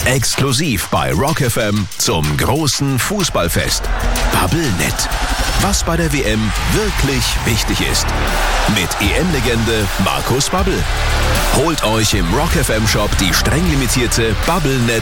Exklusiv bei Rock FM zum großen Fußballfest. Bubblenet. Was bei der WM wirklich wichtig ist. Mit EM-Legende Markus Babbel. Holt euch im Rock FM Shop die streng limitierte Bubblenet